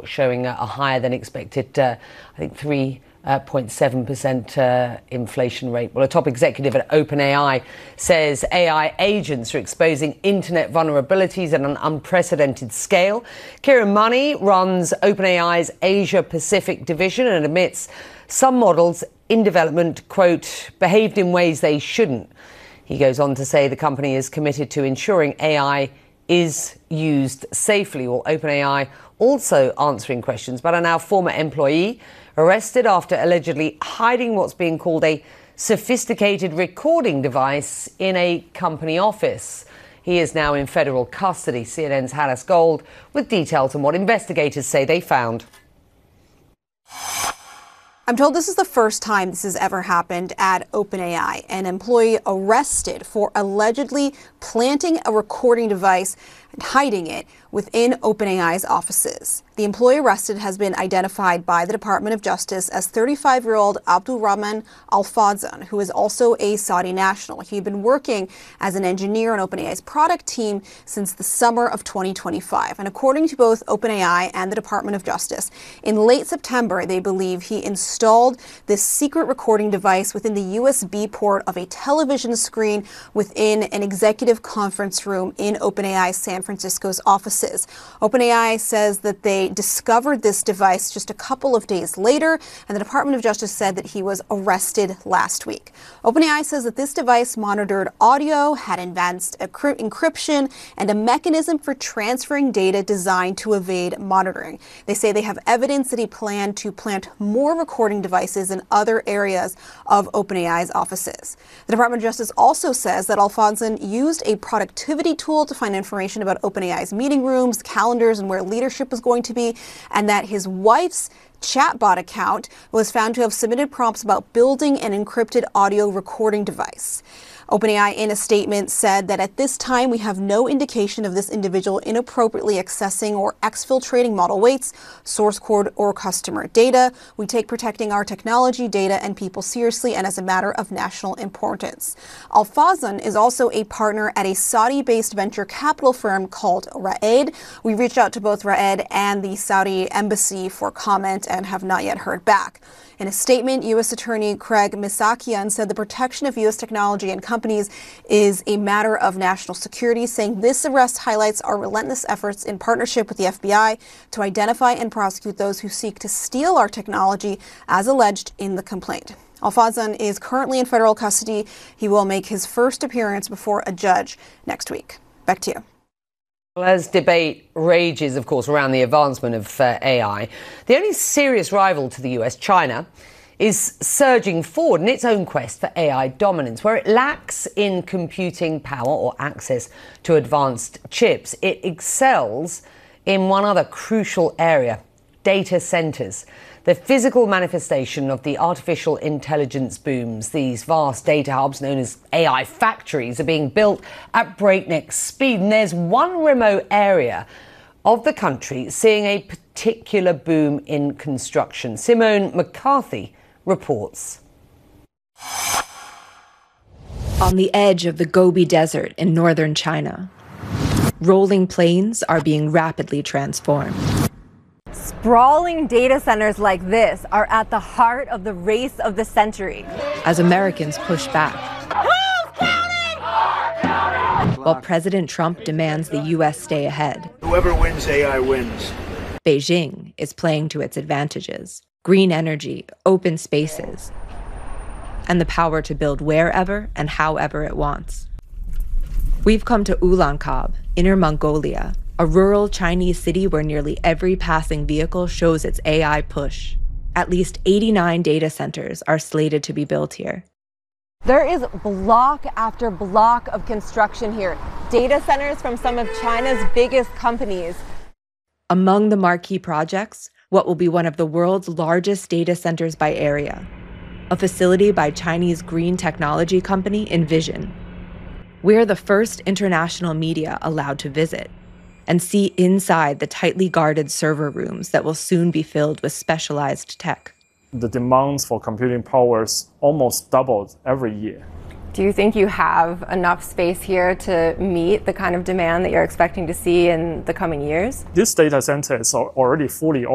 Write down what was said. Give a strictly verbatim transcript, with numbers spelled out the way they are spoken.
report showing a higher than expected, uh, I think, three point seven percent uh, inflation rate. Well, a top executive at OpenAI says A I agents are exposing internet vulnerabilities at an unprecedented scale. Kieran Money runs OpenAI's Asia Pacific division and admits some models in development, quote, behaved in ways they shouldn't. He goes on to say the company is committed to ensuring A I is used safely. Well, OpenAI also answering questions about a now former employee arrested after allegedly hiding what's being called a sophisticated recording device in a company office. He is now in federal custody. C N N's Hannes Gold with details on what investigators say they found. I'm told this is the first time this has ever happened at OpenAI. An employee arrested for allegedly planting a recording device and hiding it within OpenAI's offices. The employee arrested has been identified by the Department of Justice as thirty-five-year-old Abdulrahman Al-Fawzan, who is also a Saudi national. He had been working as an engineer on OpenAI's product team since the summer of twenty twenty-five. And according to both OpenAI and the Department of Justice, in late September, they believe he installed this secret recording device within the U S B port of a television screen within an executive conference room in OpenAI's San Francisco's offices. OpenAI says that they discovered this device just a couple of days later, and the Department of Justice said that he was arrested last week. OpenAI says that this device monitored audio, had advanced encryption, and a mechanism for transferring data designed to evade monitoring. They say they have evidence that he planned to plant more recording devices in other areas of OpenAI's offices. The Department of Justice also says that Al-Fawzan used a productivity tool to find information about OpenAI's meeting rooms, calendars, and where leadership was going to be, and that his wife's chatbot account was found to have submitted prompts about building an encrypted audio recording device. OpenAI, in a statement, said that at this time we have no indication of this individual inappropriately accessing or exfiltrating model weights, source code, or customer data. We take protecting our technology, data, and people seriously and as a matter of national importance. Al-Fawzan is also a partner at a Saudi-based venture capital firm called Ra'ed. We reached out to both Ra'ed and the Saudi embassy for comment and have not yet heard back. In a statement, U S Attorney Craig Misakian said the protection of U S technology and companies is a matter of national security, saying this arrest highlights our relentless efforts in partnership with the F B I to identify and prosecute those who seek to steal our technology, as alleged in the complaint. Al-Fawzan is currently in federal custody. He will make his first appearance before a judge next week. Back to you. Well, as debate rages, of course, around the advancement of uh, A I, the only serious rival to the U S, China, is surging forward in its own quest for A I dominance. Where it lacks in computing power or access to advanced chips, it excels in one other crucial area: data centers. The physical manifestation of the artificial intelligence booms. These vast data hubs, known as A I factories, are being built at breakneck speed. And there's one remote area of the country seeing a particular boom in construction. Simone McCarthy reports. On the edge of the Gobi Desert in northern China, rolling plains are being rapidly transformed. Sprawling data centers like this are at the heart of the race of the century. As Americans push back, while President Trump demands the U S stay ahead, whoever wins A I wins. Beijing is playing to its advantages: green energy, open spaces, and the power to build wherever and however it wants. We've come to Ulaanbaatar, Inner Mongolia, a rural Chinese city where nearly every passing vehicle shows its A I push. At least eighty-nine data centers are slated to be built here. There is block after block of construction here. Data centers from some of China's biggest companies. Among the marquee projects, what will be one of the world's largest data centers by area, a facility by Chinese green technology company Envision. We're the first international media allowed to visit and see inside the tightly guarded server rooms that will soon be filled with specialized tech. The demands for computing powers almost doubled every year. Do you think you have enough space here to meet the kind of demand that you're expecting to see in the coming years? This data center is already fully